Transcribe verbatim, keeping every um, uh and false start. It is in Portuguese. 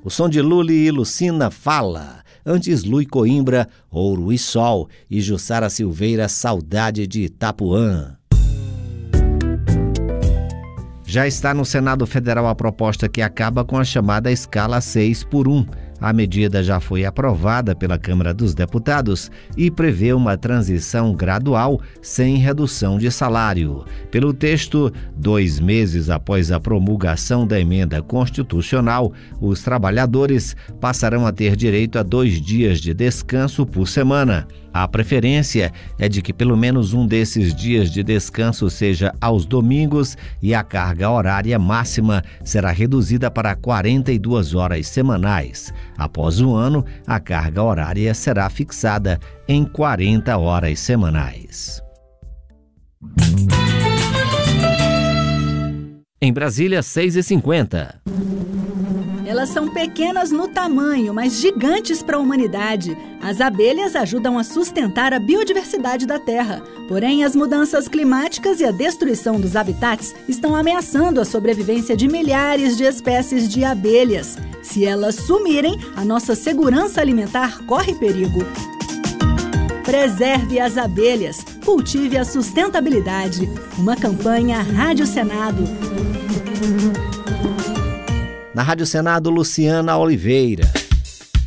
O som de Luli e Lucina Fala. Antes, Lui Coimbra, Ouro e Sol. E Jussara Silveira, Saudade de Itapuã. Já está no Senado Federal a proposta que acaba com a chamada escala seis por um. A medida já foi aprovada pela Câmara dos Deputados e prevê uma transição gradual sem redução de salário. Pelo texto, dois meses após a promulgação da emenda constitucional, os trabalhadores passarão a ter direito a dois dias de descanso por semana. A preferência é de que pelo menos um desses dias de descanso seja aos domingos e a carga horária máxima será reduzida para quarenta e duas horas semanais. Após um ano, a carga horária será fixada em quarenta horas semanais. Em Brasília, seis e cinquenta. Elas são pequenas no tamanho, mas gigantes para a humanidade. As abelhas ajudam a sustentar a biodiversidade da Terra. Porém, as mudanças climáticas e a destruição dos habitats estão ameaçando a sobrevivência de milhares de espécies de abelhas. Se elas sumirem, a nossa segurança alimentar corre perigo. Preserve as abelhas, cultive a sustentabilidade. Uma campanha Rádio Senado. Na Rádio Senado, Luciana Oliveira.